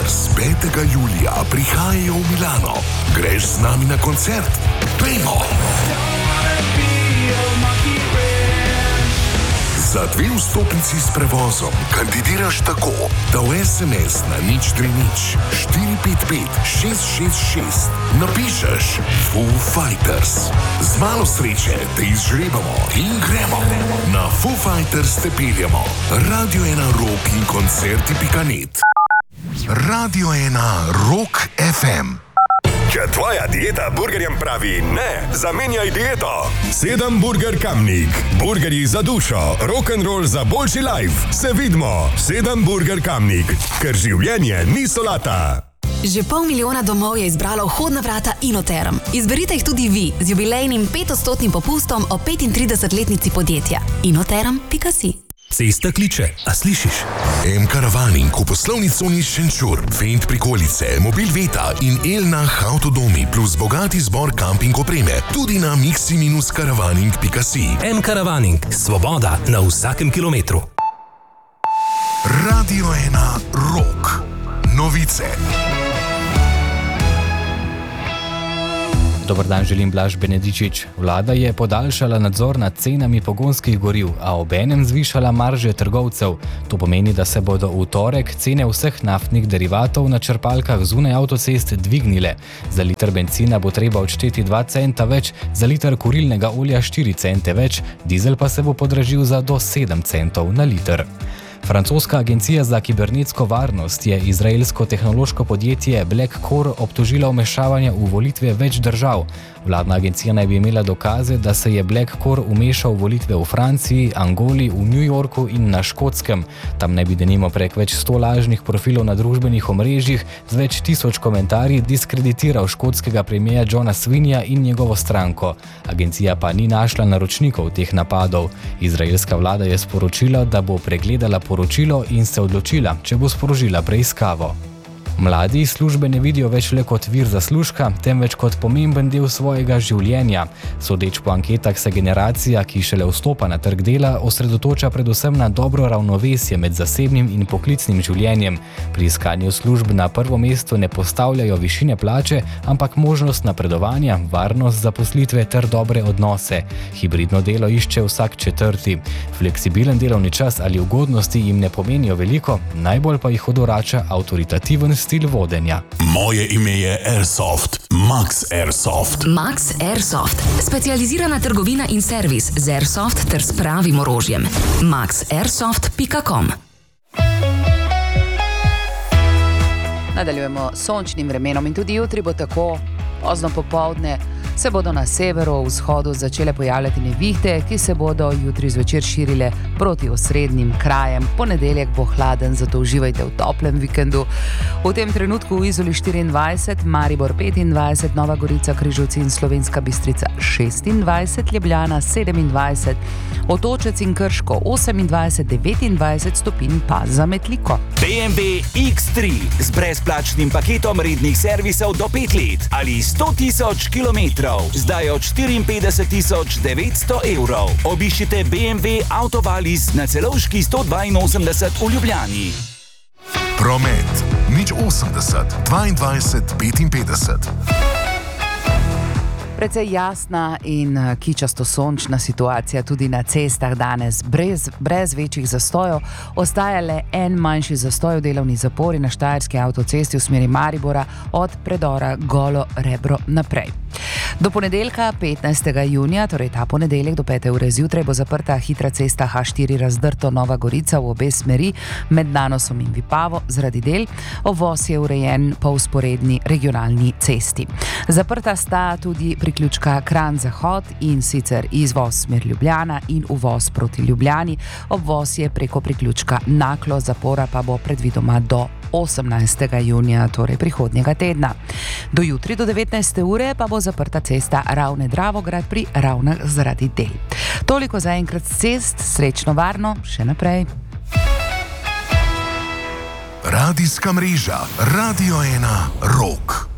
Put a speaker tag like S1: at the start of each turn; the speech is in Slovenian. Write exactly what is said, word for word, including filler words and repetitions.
S1: Fighters petega julija prihajajo v Milano. Greš z nami na koncert? Pejmo! Za dve vstopnici s prevozom kandidiraš tako, da v es em es na nič tri nič štiri pet pet šest šest šest napišeš Foo Fighters. Z malo sreče te izžrebamo in gremo. Na Foo Fighters te peljemo. Radio ena Rock in koncerti pika net. Radio ena Rock ef em.
S2: Če tvoja dieta burgerjem pravi ne, zamenjaj dieto. Sedem Burger Kamnik. Burgerji za dušo, rock'n'roll za boljši life. Se vidimo. Sedem Burger Kamnik. Ker življenje ni solata.
S3: Že pol milijona domov je izbralo vhodna vrata Inoterm. Izberite jih tudi vi z jubilejnim petodstotnim popustom o petintridesetletnici podjetja. inoterm pika si.
S4: Cesta kliče, a slišiš?
S1: M-Karavaning v poslovni coni Šenčur, Fendt prikolice, Mobil Veta in Elnah Avtodomi plus bogati zbor kamping opreme tudi na mixi minus karavaning pika si.
S4: M-Karavaning, svoboda na vsakem kilometru.
S1: Radio ena Rock. Novice.
S5: Dobar dan, želim Blaž Benedičič. Vlada je podaljšala nadzor nad cenami pogonskih goriv, a obenem zvišala marže trgovcev. To pomeni, da se bodo v torek cene vseh naftnih derivatov na črpalkah zunaj avtocest dvignile. Za liter bencina bo treba odšteti dva centa več, za liter kurilnega olja štiri cente več, dizel pa se bo podražil za do sedem centov na liter. Francoska agencija za kibernetsko varnost je izraelsko tehnološko podjetje Blackcore obtožila vmešavanja v volitve več držav. Vladna agencija naj bi imela dokaze, da se je Blackcore vmešal v volitve v Franciji, Angoli, v New Yorku in na Škotskem. Tam naj bi denimo prek več sto lažnih profilov na družbenih omrežjih z več tisoč komentarji diskreditiral škotskega premierja Johna Swinja in njegovo stranko. Agencija pa ni našla naročnikov teh napadov. Izraelska vlada je sporočila, da bo pregledala poročilo in se odločila, če bo sprožila preiskavo. Mladi službe ne vidijo več le kot vir zaslužka, temveč kot pomemben del svojega življenja. Sodeč po anketah se generacija, ki šele vstopa na trg dela, osredotoča predvsem na dobro ravnovesje med zasebnim in poklicnim življenjem. Pri iskanju služb na prvo mesto ne postavljajo višine plače, ampak možnost napredovanja, varnost zaposlitve ter dobre odnose. Hibridno delo išče vsak četrti. Fleksibilen delovni čas ali ugodnosti jim ne pomenijo veliko, najbolj pa jih odvrača avtoritativen stil vodenja.
S6: Moje ime je Airsoft. Max Airsoft.
S3: Max Airsoft. Specializirana trgovina in servis z Airsoft ter s pravim orožjem. max airsoft pika com.
S7: Nadaljujemo s sončnim vremenom in tudi jutri bo tako. Pozno popoldne se bodo na severu, vzhodu začele pojavljati nevihte, ki se bodo jutri zvečer širile proti osrednjim krajem. Ponedeljek bo hladen, zato uživajte v toplem vikendu. V tem trenutku v Izoli štiriindvajset, Maribor petindvajset, Nova Gorica, Križevci in Slovenska Bistrica šestindvajset, Ljubljana sedemindvajset, Otočec in Krško osemindvajset, devetindvajset stopinj pa za Metliko.
S8: B M W iks tri z brezplačnim paketom rednih servisov do pet let ali sto tisoč kilometrov. Zdaj od štiriinpetdeset tisoč devetsto evrov. Obiščite B M W Autovalis na Celovški sto dvainosemdeset v Ljubljani.
S1: Promet nič osemdeset dvaindvajset petinpetdeset.
S7: Precej jasna in kičasto sončna situacija tudi na cestah danes, brez, brez večjih zastojev. Ostaja le en manjši zastoj v delovni zapori na Štajerski avtocesti v smeri Maribora od predora Golo Rebro naprej. Do ponedeljka petnajstega junija, torej ta ponedeljek do pete ure zjutraj, bo zaprta hitra cesta ha štiri Razdrto Nova Gorica v obe smeri med Nanosom in Vipavo zaradi del. Obvoz je urejen po vzporedni regionalni cesti. Zaprta sta tudi priključka Kranj Zahod, in sicer izvoz smer Ljubljana in uvoz proti Ljubljani. Obvoz je preko priključka Naklo, zapora pa bo predvidoma do osemnajstega junija, torej prihodnjega tedna. Do jutri do devetnajste ure pa bo zaprta cesta Ravne-Dravograd pri Ravnah zaradi del. Toliko za enkrat s cest, srečno, varno, še naprej.
S1: Radijska mreža Radio ena Rock.